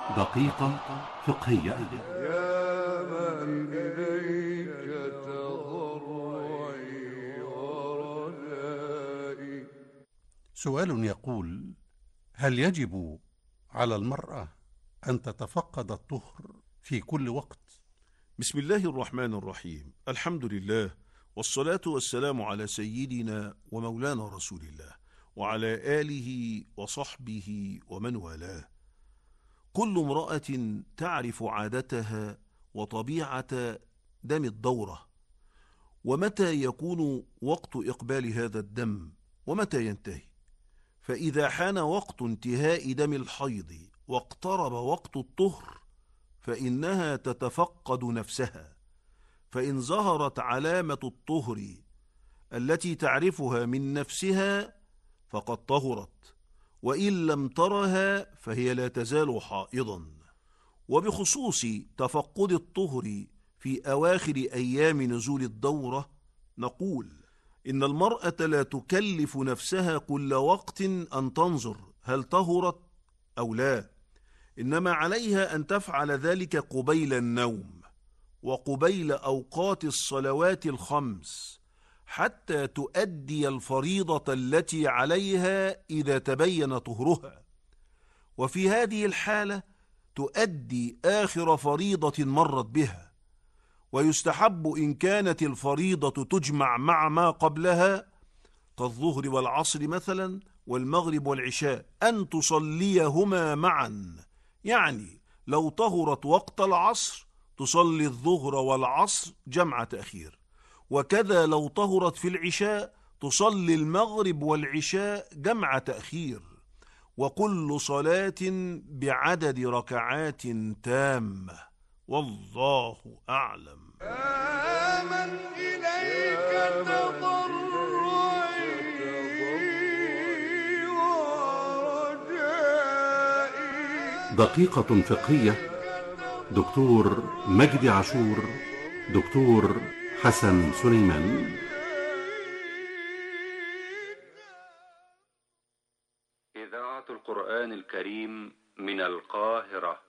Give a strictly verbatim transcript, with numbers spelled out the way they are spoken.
دقيقة فقهية. يا من إليك تضرعي ورجائي. سؤال يقول: هل يجب على المرأة أن تتفقد الطهر في كل وقت؟ بسم الله الرحمن الرحيم. الحمد لله، والصلاة والسلام على سيدنا ومولانا رسول الله وعلى آله وصحبه ومن والاه. كل امرأة تعرف عادتها وطبيعة دم الدورة، ومتى يكون وقت إقبال هذا الدم ومتى ينتهي. فإذا حان وقت انتهاء دم الحيض واقترب وقت الطهر فإنها تتفقد نفسها، فإن ظهرت علامة الطهر التي تعرفها من نفسها فقد طهرت، وإن لم ترها فهي لا تزال حائضا. وبخصوص تفقد الطهر في أواخر أيام نزول الدورة نقول إن المرأة لا تكلف نفسها كل وقت أن تنظر هل طهرت أو لا، إنما عليها أن تفعل ذلك قبيل النوم وقبيل أوقات الصلوات الخمس حتى تؤدي الفريضة التي عليها إذا تبين طهرها، وفي هذه الحالة تؤدي آخر فريضة مرت بها. ويستحب إن كانت الفريضة تجمع مع ما قبلها كالظهر والعصر مثلا والمغرب والعشاء أن تصليهما معا، يعني لو طهرت وقت العصر تصلي الظهر والعصر جمع تأخير، وكذا لو طهرت في العشاء تصلي المغرب والعشاء جمع تأخير، وكل صلاة بعدد ركعات تامة، والله أعلم. يا من إليك تضرعي ورجائي. دقيقة فقهية. دكتور مجدي عاشور، دكتور حسن سليمان. إذاعة القرآن الكريم من القاهرة.